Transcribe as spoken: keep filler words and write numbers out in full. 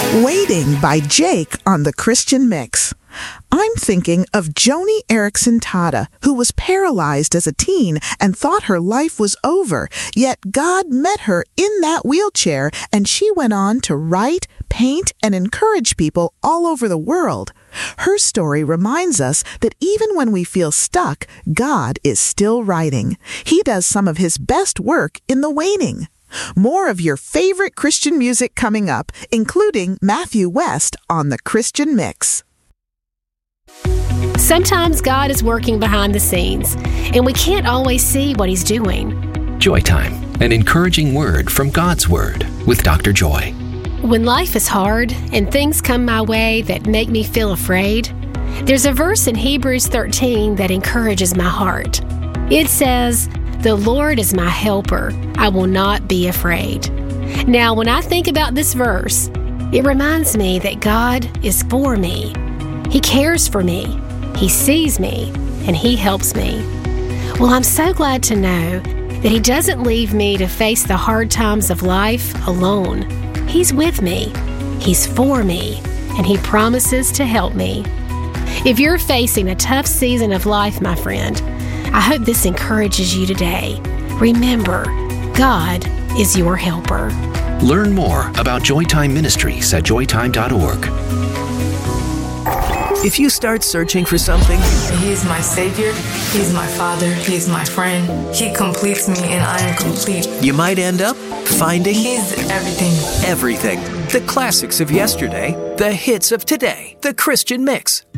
Waiting by Jake on the Christian Mix. I'm thinking of Joni Eareckson Tada, who was paralyzed as a teen and thought her life was over, yet God met her in that wheelchair and she went on to write, paint, and encourage people all over the world. Her story reminds us that even when we feel stuck, God is still writing. He does some of his best work in the waiting. More of your favorite Christian music coming up, including Matthew West on the Christian Mix. Sometimes God is working behind the scenes, and we can't always see what He's doing. Joy Time, an encouraging word from God's Word with Doctor Joy. When life is hard and things come my way that make me feel afraid, there's a verse in Hebrews thirteen that encourages my heart. It says, "The Lord is my helper. I will not be afraid." Now, when I think about this verse, it reminds me that God is for me. He cares for me. He sees me, and He helps me. Well, I'm so glad to know that He doesn't leave me to face the hard times of life alone. He's with me. He's for me, and He promises to help me. If you're facing a tough season of life, my friend, I hope this encourages you today. Remember, God is your helper. Learn more about Joytime Ministries at joy time dot org. If you start searching for something, He's my Savior, He's my Father, He's my friend. He completes me and I am complete. you might end up finding He's everything. everything. The classics of yesterday, the hits of today, the Christian Mix.